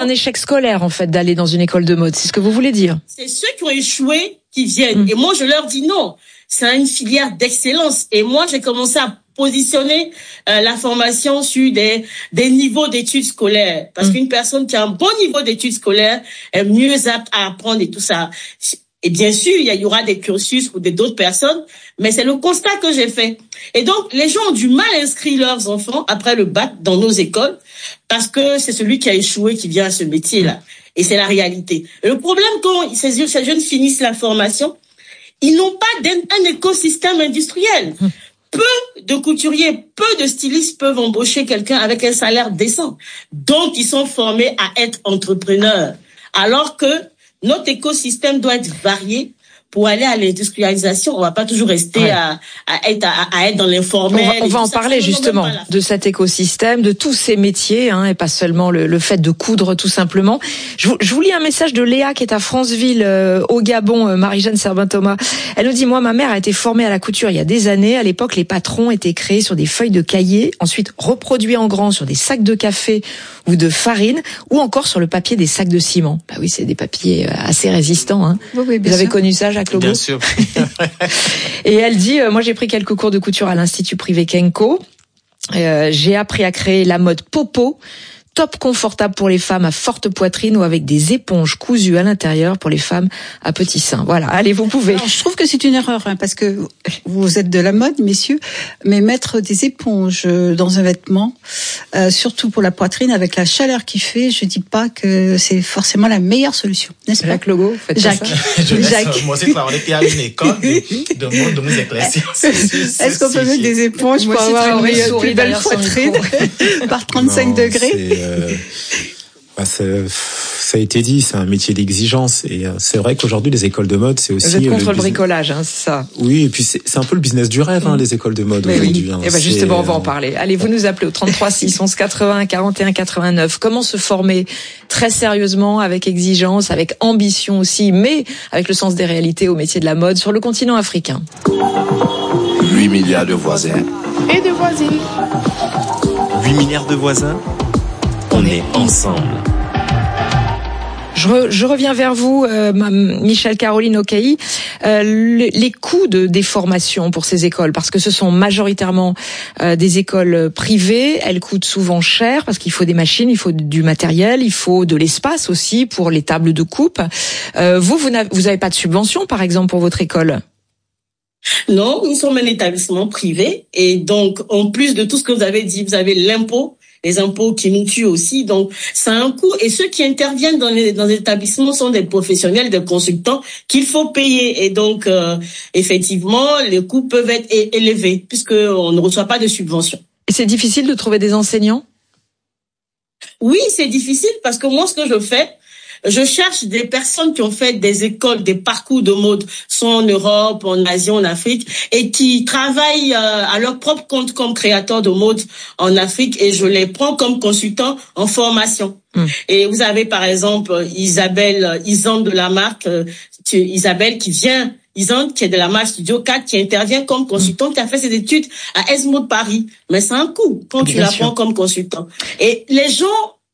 un échec scolaire, en fait, d'aller dans une école de mode. C'est ce que vous voulez dire? C'est ceux qui ont échoué qui viennent. Et moi, je leur dis non. C'est une filière d'excellence. Et moi, j'ai commencé à positionner la formation sur des niveaux d'études scolaires. Parce qu'une personne qui a un bon niveau d'études scolaires est mieux apte à apprendre et tout ça. Et bien sûr, il y aura des cursus pour d'autres personnes, mais c'est le constat que j'ai fait. Et donc, les gens ont du mal à inscrire leurs enfants après le bac dans nos écoles parce que c'est celui qui a échoué qui vient à ce métier-là. Et c'est la réalité. Et le problème, quand ces jeunes finissent la formation, ils n'ont pas un écosystème industriel. Peu de couturiers, peu de stylistes peuvent embaucher quelqu'un avec un salaire décent. Donc, ils sont formés à être entrepreneurs. Alors que notre écosystème doit être varié pour aller à l'industrialisation. On va pas toujours rester à être dans l'informel. On va en parler justement de cet écosystème, de tous ces métiers, et pas seulement le fait de coudre tout simplement. Je vous lis un message de Léa qui est à Franceville au Gabon, Marie-Jeanne Serbin-Thomas. Elle nous dit: moi, ma mère a été formée à la couture il y a des années. À l'époque, les patrons étaient créés sur des feuilles de cahier, ensuite reproduits en grand sur des sacs de café ou de farine, ou encore sur le papier des sacs de ciment. Bah oui, c'est des papiers assez résistants. Oui, vous avez connu ça, Jacques Lobo? Bien sûr. Et elle dit, moi j'ai pris quelques cours de couture à l'Institut privé Kenko. J'ai appris à créer la mode popo, top confortable pour les femmes à forte poitrine ou avec des éponges cousues à l'intérieur pour les femmes à petits seins. Voilà, allez, vous pouvez. Alors, je trouve que c'est une erreur, parce que vous êtes de la mode, messieurs, mais mettre des éponges dans un vêtement, surtout pour la poitrine, avec la chaleur qu'il fait, je dis pas que c'est forcément la meilleure solution, n'est-ce pas? Jacques Logo, faites Jacques. Jacques. Moi aussi, on est à une école de nous éclaircir. Est-ce qu'on peut mettre des éponges pour avoir une plus belle poitrine par 35 degrés? Ça a été dit, c'est un métier d'exigence et c'est vrai qu'aujourd'hui les écoles de mode c'est aussi. Vous êtes contre le bricolage, c'est ça? Oui, et puis c'est un peu le business du rêve, les écoles de mode aujourd'hui. Et justement, on va en parler. Allez, vous nous appelez au 33 6 11 81 41 89. Comment se former très sérieusement, avec exigence, avec ambition aussi, mais avec le sens des réalités au métier de la mode sur le continent africain? 8 milliards de voisins et de voisines. 8 milliards de voisins. On est ensemble. Je reviens vers vous, Michèle Caroline Ocaï. Les coûts des formations pour ces écoles, parce que ce sont majoritairement des écoles privées, elles coûtent souvent cher parce qu'il faut des machines, il faut du matériel, il faut de l'espace aussi pour les tables de coupe. Vous n'avez pas de subvention, par exemple, pour votre école? Non, nous sommes un établissement privé et donc en plus de tout ce que vous avez dit, vous avez l'impôt. Les impôts qui nous tuent aussi, donc ça a un coût. Et ceux qui interviennent dans les établissements sont des professionnels, des consultants qu'il faut payer. Et donc, effectivement, les coûts peuvent être élevés puisqu'on ne reçoit pas de subvention. Et c'est difficile de trouver des enseignants? Oui, c'est difficile parce que moi, ce que je fais, je cherche des personnes qui ont fait des écoles, des parcours de mode, soit en Europe, en Asie, en Afrique, et qui travaillent à leur propre compte comme créateurs de mode en Afrique, et je les prends comme consultants en formation. Et vous avez par exemple Isabelle Isande de la marque Isabelle qui vient. Isande, qui est de la marque Studio 4, qui intervient comme consultant, qui a fait ses études à ESMO de Paris. Mais c'est un coût quand tu la prends comme consultant. Et les gens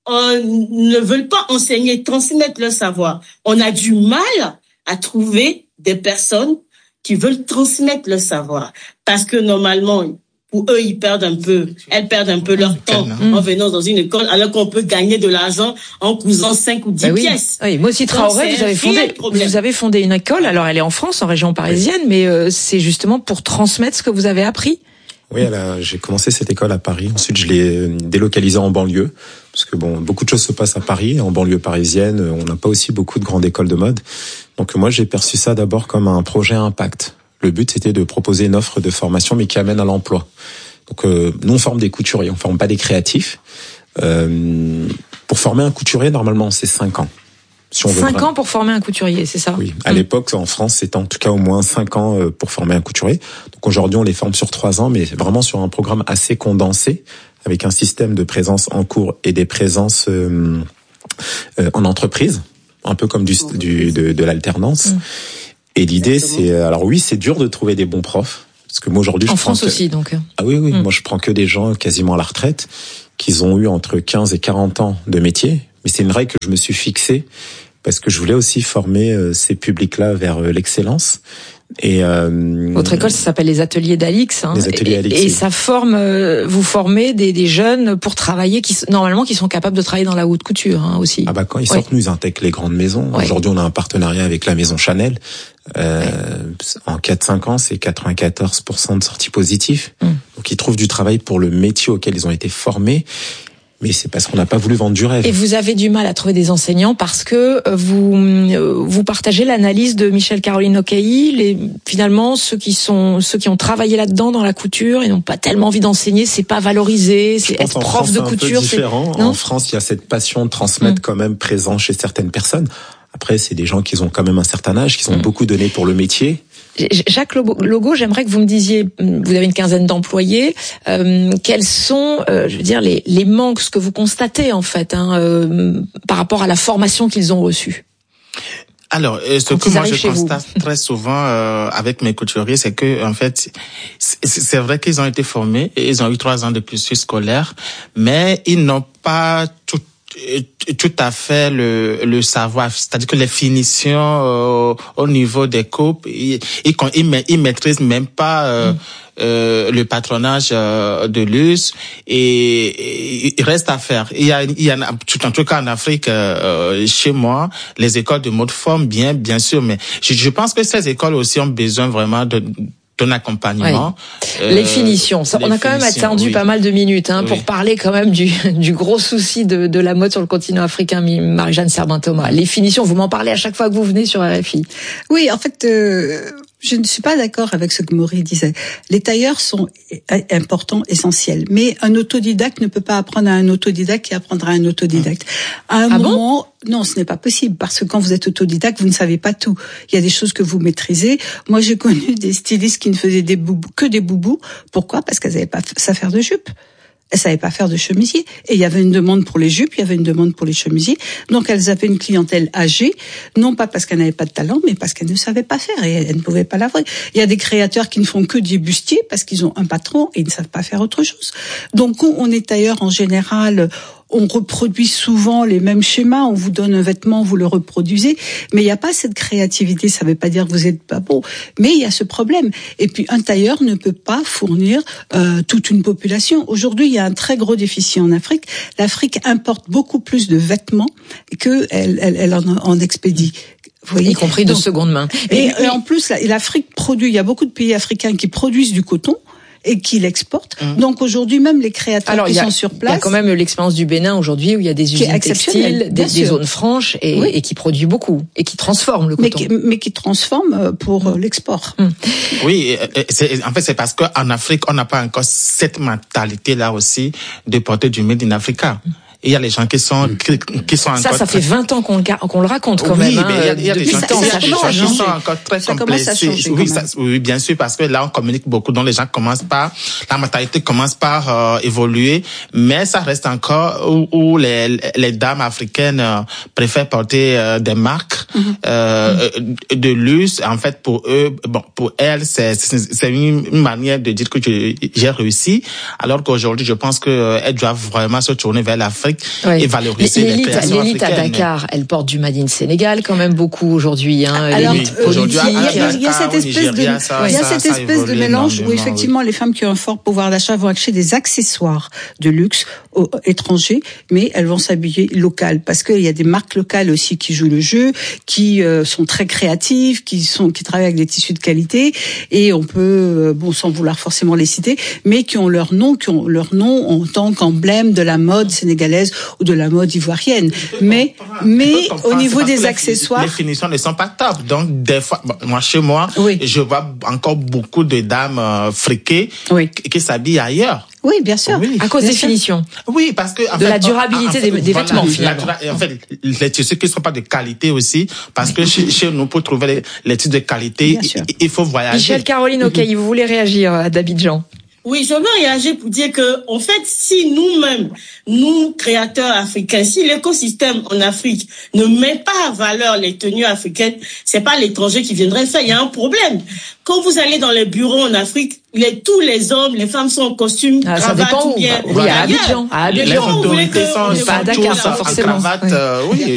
ne veulent pas enseigner, transmettre leur savoir. On a du mal à trouver des personnes qui veulent transmettre leur savoir. Parce que normalement, pour eux, elles perdent un peu leur temps en venant dans une école, alors qu'on peut gagner de l'argent en cousant 5 ou 10 pièces. Oui, moi aussi, Traoré, vous avez fondé une école, alors elle est en France, en région parisienne, mais c'est justement pour transmettre ce que vous avez appris. Oui, j'ai commencé cette école à Paris. Ensuite, je l'ai délocalisée en banlieue. Parce que beaucoup de choses se passent à Paris. En banlieue parisienne, on n'a pas aussi beaucoup de grandes écoles de mode. Donc moi, j'ai perçu ça d'abord comme un projet impact. Le but, c'était de proposer une offre de formation, mais qui amène à l'emploi. Donc nous, on forme des couturiers, on forme pas des créatifs. Pour former un couturier, normalement, c'est 5 ans. Si on veut 5 ans pour former un couturier, c'est ça? Oui. À l'époque, en France, c'était en tout cas au moins 5 ans pour former un couturier. Donc aujourd'hui, on les forme sur 3 ans, mais vraiment sur un programme assez condensé, avec un système de présence en cours et des présences en entreprise, un peu comme de l'alternance. Et l'idée, c'est dur de trouver des bons profs. Parce que moi, aujourd'hui, en France aussi, donc. Ah oui. Moi, je prends que des gens quasiment à la retraite, qui ont eu entre 15 et 40 ans de métier, Mais c'est une règle que je me suis fixée parce que je voulais aussi former ces publics-là vers l'excellence. Et votre école, ça s'appelle les ateliers d'Alix, hein. Les ateliers Alix. Et ça forme, vous formez des jeunes pour travailler qui sont capables de travailler dans la haute couture, hein, aussi. Ah bah quand ils sortent, nous intègrent les grandes maisons. Ouais. Aujourd'hui, on a un partenariat avec la maison Chanel. En 4-5 ans, c'est 94% de sorties positives. Donc ils trouvent du travail pour le métier auquel ils ont été formés. Mais c'est parce qu'on n'a pas voulu vendre du rêve. Et vous avez du mal à trouver des enseignants parce que vous partagez l'analyse de Michèle Caroline Ocailly. Finalement, ceux qui ont travaillé là-dedans dans la couture, ils n'ont pas tellement envie d'enseigner. C'est pas valorisé. C'est être prof de couture. C'est différent. En France, il y a cette passion de transmettre quand même présent chez certaines personnes. Après, c'est des gens qui ont quand même un certain âge, qui ont beaucoup donné pour le métier. Jacques Logo, j'aimerais que vous me disiez, vous avez une quinzaine d'employés, quels sont, les manques, ce que vous constatez en fait, par rapport à la formation qu'ils ont reçue. Alors, ce que moi je constate très souvent avec mes couturiers, c'est que en fait, c'est vrai qu'ils ont été formés et ils ont eu 3 ans de cursus scolaire, mais ils n'ont pas tout à fait le savoir, c'est-à-dire que les finitions au niveau des coupes, ils maîtrisent même pas le patronage de l'us, et il reste à faire. Il y en a en tout cas en Afrique, chez moi, les écoles de mode forment bien sûr, mais je pense que ces écoles aussi ont besoin vraiment d'un accompagnement. Oui. Les finitions. On a quand même attendu pas mal de minutes pour parler quand même du gros souci de la mode sur le continent africain, Marie-Jeanne Serbin-Thomas. Les finitions, vous m'en parlez à chaque fois que vous venez sur RFI. Oui, en fait, je ne suis pas d'accord avec ce que Maury disait. Les tailleurs sont importants, essentiels. Mais un autodidacte ne peut pas apprendre à un autodidacte qui apprendra à un autodidacte. À un moment, non, ce n'est pas possible, parce que quand vous êtes autodidacte, vous ne savez pas tout. Il y a des choses que vous maîtrisez. Moi, j'ai connu des stylistes qui ne faisaient que des boubous. Pourquoi? Parce qu'elles n'avaient pas à faire de jupe. Elles savaient pas faire de chemisier. Et il y avait une demande pour les jupes, il y avait une demande pour les chemisiers. Donc elles avaient une clientèle âgée, non pas parce qu'elles n'avaient pas de talent, mais parce qu'elles ne savaient pas faire et elles ne pouvaient pas l'avouer. Il y a des créateurs qui ne font que des bustiers parce qu'ils ont un patron et ils ne savent pas faire autre chose. Donc quand on est tailleur en général, on reproduit souvent les mêmes schémas, on vous donne un vêtement, vous le reproduisez, mais il n'y a pas cette créativité, ça ne veut pas dire que vous n'êtes pas beau, mais il y a ce problème. Et puis un tailleur ne peut pas fournir toute une population. Aujourd'hui, il y a un très gros déficit en Afrique. L'Afrique importe beaucoup plus de vêtements qu'elle en expédie. Vous voyez, y compris de seconde main. Et en plus, l'Afrique produit, il y a beaucoup de pays africains qui produisent du coton et qui l'exportent. Donc aujourd'hui, même les créateurs qui sont sur place... Il y a quand même l'expérience du Bénin aujourd'hui où il y a des usines textiles, des zones franches et qui produit beaucoup et qui transforment le coton. Mais qui transforment pour l'export. Oui, en fait c'est parce qu'en Afrique, on n'a pas encore cette mentalité-là aussi de porter du Made in Africa. Et il y a les gens qui sont encore... Ça fait 20 ans qu'on le raconte quand même. Oui, mais il y a des gens qui sont encore très complexés. Oui, bien sûr, parce que là, on communique beaucoup, donc les gens la mentalité commence par évoluer, mais ça reste encore où les dames africaines préfèrent porter des marques de luxe. En fait, pour elles, c'est une manière de dire que j'ai réussi, alors qu'aujourd'hui, je pense qu'elles doivent vraiment se tourner vers l'Afrique et valoriser les créations africaines. L'élite à Dakar, elle porte du Made in Sénégal quand même beaucoup aujourd'hui. Alors, aujourd'hui, il y a cette espèce de mélange où effectivement les femmes qui ont un fort pouvoir d'achat vont acheter des accessoires de luxe étrangers, mais elles vont s'habiller local parce qu'il y a des marques locales aussi qui jouent le jeu, qui sont très créatives, qui travaillent avec des tissus de qualité, et on peut, sans vouloir forcément les citer, mais qui ont leur nom en tant qu'emblème de la mode sénégalaise ou de la mode ivoirienne. Mais au niveau des accessoires, les finitions ne sont pas top. Donc des fois, moi chez moi, je vois encore beaucoup de dames friquées qui s'habillent ailleurs. Oui, bien sûr. Oui, à cause des finitions. Oui, parce que la durabilité des vêtements finalement. En fait, les tissus qui ne sont pas de qualité aussi, parce que chez nous, pour trouver les tissus de qualité, il faut voyager. Michèle Caroline Ocailly, vous voulez réagir à d'Abidjan? Oui, je veux réagir pour dire que, en fait, si nous-mêmes, nous, créateurs africains, si l'écosystème en Afrique ne met pas en valeur les tenues africaines, c'est pas l'étranger qui viendrait faire. Il y a un problème. Quand vous allez dans les bureaux en Afrique, tous les hommes, les femmes sont en costume, cravate ou bien. Oui, à Abidjan. Les autorités sont pas à Dakar, pas forcément. cravate, oui.